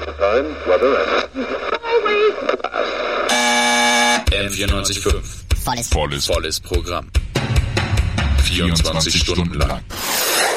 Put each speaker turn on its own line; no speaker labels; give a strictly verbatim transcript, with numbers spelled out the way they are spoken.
Time, weather and
M vierundneunzig Komma fünf.
Volles,
volles, volles Programm. vierundzwanzig Stunden lang.